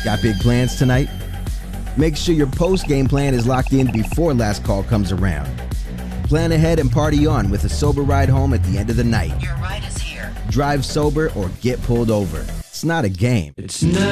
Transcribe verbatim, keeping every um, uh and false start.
Got big plans tonight? Make sure your post-game plan is locked in before last call comes around. Plan ahead and party on with a sober ride home at the end of the night. Your ride is here. Drive sober or get pulled over. It's not a game. It's not